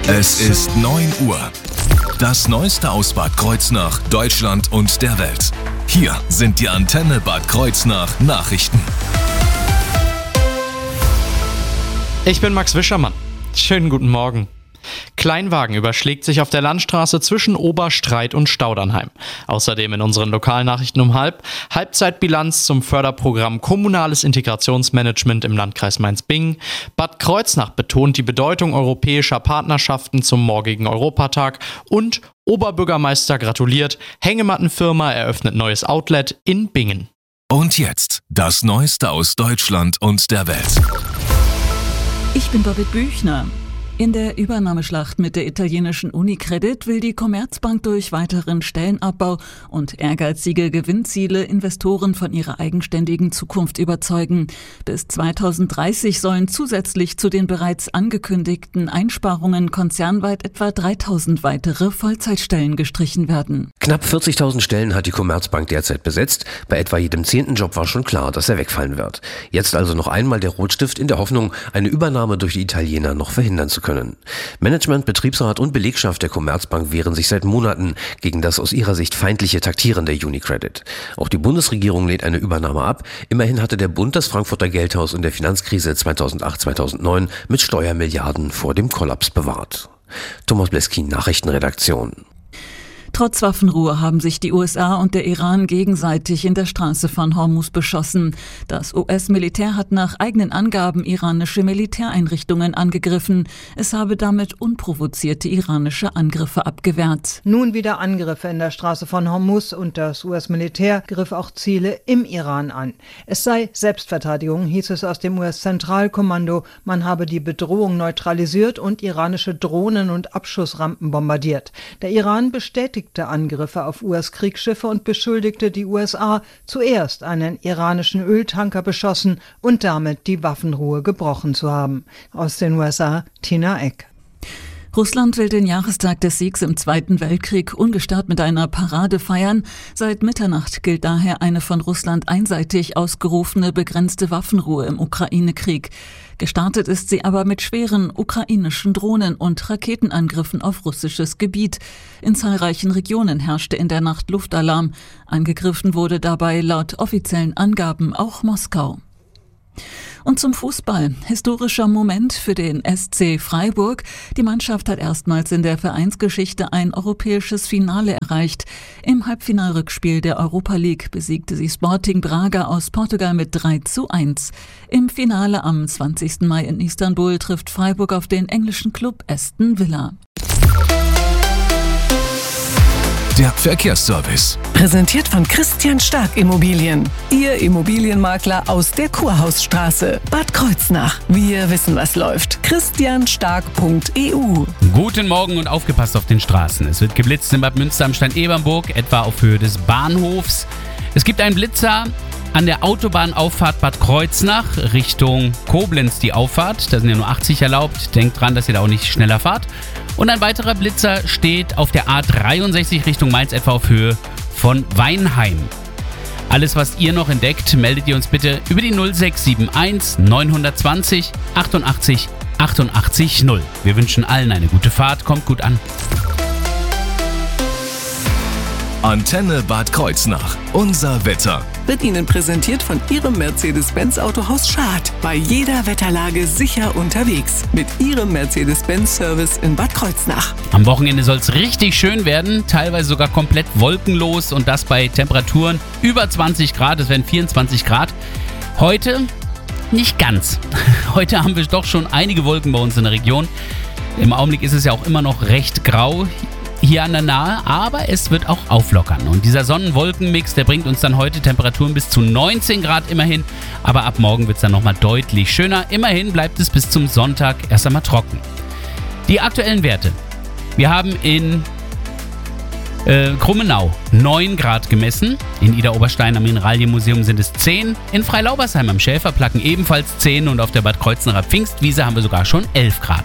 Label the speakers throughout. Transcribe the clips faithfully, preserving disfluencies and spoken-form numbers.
Speaker 1: Es ist neun Uhr. Das Neueste aus Bad Kreuznach, Deutschland und der Welt. Hier sind die Antenne Bad Kreuznach Nachrichten.
Speaker 2: Ich bin Max Wischermann. Schönen guten Morgen. Kleinwagen überschlägt sich auf der Landstraße zwischen Oberstreit und Staudernheim. Außerdem in unseren Lokalnachrichten um halb Halbzeitbilanz zum Förderprogramm Kommunales Integrationsmanagement im Landkreis Mainz-Bingen. Bad Kreuznach betont die Bedeutung europäischer Partnerschaften zum morgigen Europatag und Oberbürgermeister gratuliert, Hängemattenfirma eröffnet neues Outlet in Bingen.
Speaker 1: Und jetzt das Neueste aus Deutschland und der Welt.
Speaker 3: Ich bin Birgit Büchner. In der Übernahmeschlacht mit der italienischen Unicredit will die Commerzbank durch weiteren Stellenabbau und ehrgeizige Gewinnziele Investoren von ihrer eigenständigen Zukunft überzeugen. Bis zweitausenddreißig sollen zusätzlich zu den bereits angekündigten Einsparungen konzernweit etwa dreitausend weitere Vollzeitstellen gestrichen werden.
Speaker 4: Knapp vierzigtausend Stellen hat die Commerzbank derzeit besetzt. Bei etwa jedem zehnten Job war schon klar, dass er wegfallen wird. Jetzt also noch einmal der Rotstift in der Hoffnung, eine Übernahme durch die Italiener noch verhindern zu können. können. Management, Betriebsrat und Belegschaft der Commerzbank wehren sich seit Monaten gegen das aus ihrer Sicht feindliche Taktieren der Unicredit. Auch die Bundesregierung lehnt eine Übernahme ab. Immerhin hatte der Bund das Frankfurter Geldhaus in der Finanzkrise zweitausendacht zweitausendneun mit Steuermilliarden vor dem Kollaps bewahrt. Thomas Bleskin, Nachrichtenredaktion.
Speaker 3: Trotz Waffenruhe haben sich die U S A und der Iran gegenseitig in der Straße von Hormuz beschossen. Das U S-Militär hat nach eigenen Angaben iranische Militäreinrichtungen angegriffen. Es habe damit unprovozierte iranische Angriffe abgewehrt.
Speaker 5: Nun wieder Angriffe in der Straße von Hormuz und das U S-Militär griff auch Ziele im Iran an. Es sei Selbstverteidigung, hieß es aus dem U S-Zentralkommando. Man habe die Bedrohung neutralisiert und iranische Drohnen und Abschussrampen bombardiert. Der Iran bestätigt Angriffe auf U S-Kriegsschiffe und beschuldigte die U S A, zuerst einen iranischen Öltanker beschossen und damit die Waffenruhe gebrochen zu haben. Aus den U S A, Tina Eck.
Speaker 3: Russland will den Jahrestag des Siegs im Zweiten Weltkrieg ungestört mit einer Parade feiern. Seit Mitternacht gilt daher eine von Russland einseitig ausgerufene begrenzte Waffenruhe im Ukraine-Krieg. Gestartet ist sie aber mit schweren ukrainischen Drohnen und Raketenangriffen auf russisches Gebiet. In zahlreichen Regionen herrschte in der Nacht Luftalarm. Angegriffen wurde dabei laut offiziellen Angaben auch Moskau. Und zum Fußball. Historischer Moment für den S C Freiburg. Die Mannschaft hat erstmals in der Vereinsgeschichte ein europäisches Finale erreicht. Im Halbfinalrückspiel der Europa League besiegte sie Sporting Braga aus Portugal mit drei zu eins. Im Finale am zwanzigsten Mai in Istanbul trifft Freiburg auf den englischen Club Aston Villa.
Speaker 1: Der Verkehrsservice.
Speaker 6: Präsentiert von Christian Stark Immobilien. Ihr Immobilienmakler aus der Kurhausstraße. Bad Kreuznach. Wir wissen, was läuft. christian stark punkt e u.
Speaker 7: Guten Morgen und aufgepasst auf den Straßen. Es wird geblitzt in Bad Münster am Stein-Ebernburg, etwa auf Höhe des Bahnhofs. Es gibt einen Blitzer an der Autobahnauffahrt Bad Kreuznach Richtung Koblenz, die Auffahrt. Da sind ja nur achtzig erlaubt. Denkt dran, dass ihr da auch nicht schneller fahrt. Und ein weiterer Blitzer steht auf der A dreiundsechzig Richtung Mainz, etwa auf Höhe von Weinheim. Alles, was ihr noch entdeckt, meldet ihr uns bitte über die null sechs sieben eins neun zwei null achtundachtzig achtundachtzig null. Wir wünschen allen eine gute Fahrt, kommt gut an.
Speaker 1: Antenne Bad Kreuznach. Unser Wetter.
Speaker 6: Wird Ihnen präsentiert von Ihrem Mercedes-Benz Autohaus Schad. Bei jeder Wetterlage sicher unterwegs. Mit Ihrem Mercedes-Benz-Service in Bad Kreuznach.
Speaker 7: Am Wochenende soll es richtig schön werden, teilweise sogar komplett wolkenlos und das bei Temperaturen über zwanzig Grad, es werden vierundzwanzig Grad. Heute nicht ganz. Heute haben wir doch schon einige Wolken bei uns in der Region. Im Augenblick ist es ja auch immer noch recht grau hier an der Nahe, aber es wird auch auflockern. Und dieser Sonnen-Wolken-Mix, der bringt uns dann heute Temperaturen bis zu neunzehn Grad immerhin, aber ab morgen wird es dann nochmal deutlich schöner. Immerhin bleibt es bis zum Sonntag erst einmal trocken. Die aktuellen Werte. Wir haben in äh, Krummenau neun Grad gemessen, in Idar-Oberstein am Mineralienmuseum sind es zehn, in Freilaubersheim am Schäferplacken ebenfalls zehn und auf der Bad Kreuznacher Pfingstwiese haben wir sogar schon elf Grad.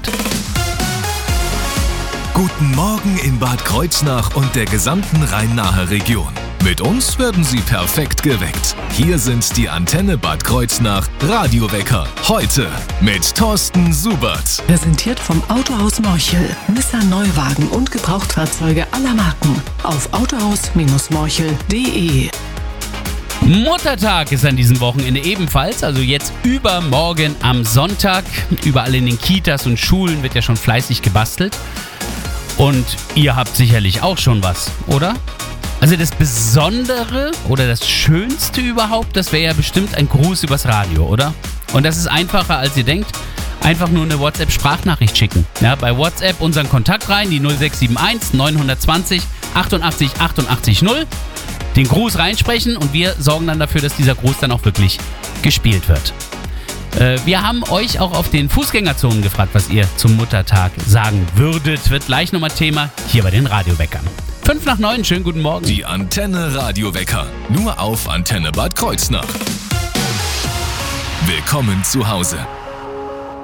Speaker 1: Guten Morgen in Bad Kreuznach und der gesamten Rhein-Nahe-Region. Mit uns werden Sie perfekt geweckt. Hier sind die Antenne Bad Kreuznach Radiowecker. Heute mit Thorsten Subert.
Speaker 6: Präsentiert vom Autohaus Morchel. Nissan Neuwagen und Gebrauchtfahrzeuge aller Marken. Auf autohaus morchel punkt de.
Speaker 7: Muttertag ist an diesem Wochenende ebenfalls, also jetzt übermorgen am Sonntag. Überall in den Kitas und Schulen wird ja schon fleißig gebastelt. Und ihr habt sicherlich auch schon was, oder? Also das Besondere oder das Schönste überhaupt, das wäre ja bestimmt ein Gruß übers Radio, oder? Und das ist einfacher, als ihr denkt. Einfach nur eine WhatsApp-Sprachnachricht schicken. Ja, bei WhatsApp unseren Kontakt rein, die null sechs sieben eins neun zwei null achtundachtzig achtundachtzig null. Den Gruß reinsprechen und wir sorgen dann dafür, dass dieser Gruß dann auch wirklich gespielt wird. Äh, wir haben euch auch auf den Fußgängerzonen gefragt, was ihr zum Muttertag sagen würdet. Wird gleich nochmal Thema hier bei den Radioweckern. Fünf nach neun, schönen guten Morgen.
Speaker 1: Die Antenne Radiowecker. Nur auf Antenne Bad Kreuznach. Willkommen zu Hause.